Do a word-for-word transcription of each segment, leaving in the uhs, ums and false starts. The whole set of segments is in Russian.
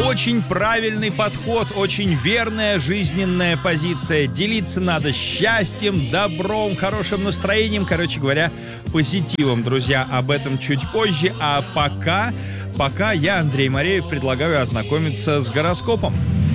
очень правильный подход, очень верная жизненная позиция. Делиться надо счастьем, добром, хорошим настроением, короче говоря, позитивом. Друзья, об этом чуть позже. А пока, пока я, Андрей Мореев, предлагаю ознакомиться с гороскопом.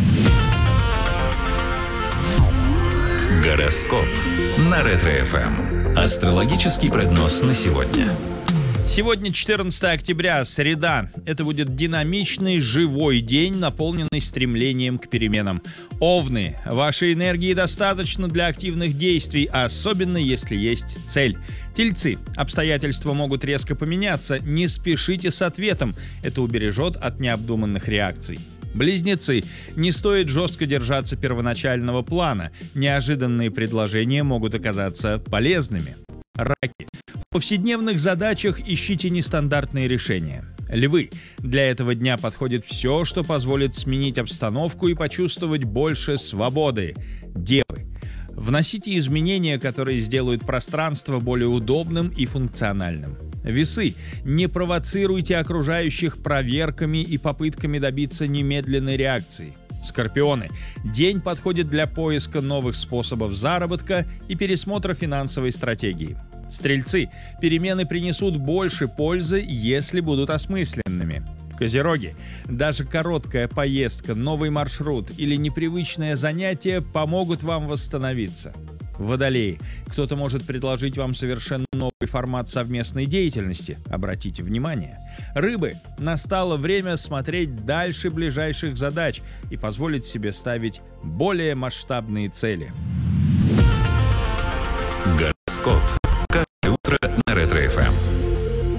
Гороскоп на Ретро-эф эм. Астрологический прогноз на сегодня. Сегодня четырнадцатое октября, среда. Это будет динамичный, живой день, наполненный стремлением к переменам. Овны, вашей энергии достаточно для активных действий, особенно если есть цель. Тельцы, обстоятельства могут резко поменяться, не спешите с ответом, это убережет от необдуманных реакций. Близнецы, не стоит жестко держаться первоначального плана, неожиданные предложения могут оказаться полезными. Раки, в повседневных задачах ищите нестандартные решения. Львы, для этого дня подходит все, что позволит сменить обстановку и почувствовать больше свободы. Девы, вносите изменения, которые сделают пространство более удобным и функциональным. Весы, не провоцируйте окружающих проверками и попытками добиться немедленной реакции. Скорпионы, день подходит для поиска новых способов заработка и пересмотра финансовой стратегии. Стрельцы, перемены принесут больше пользы, если будут осмысленными. Козероги, даже короткая поездка, новый маршрут или непривычное занятие помогут вам восстановиться. Водолеи, кто-то может предложить вам совершенно новый формат совместной деятельности. Обратите внимание. Рыбы, настало время смотреть дальше ближайших задач и позволить себе ставить более масштабные цели.